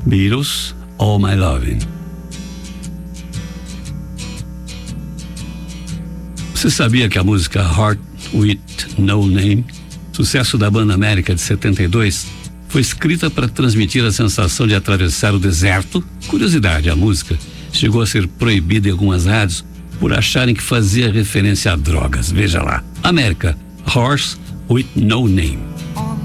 Beatles, All My Lovin'. Você sabia que a música Heart with No Name, sucesso da banda América de 72, foi escrita para transmitir a sensação de atravessar o deserto? Curiosidade, a música chegou a ser proibida em algumas rádios por acharem que fazia referência a drogas. Veja lá. América, Horse with No Name.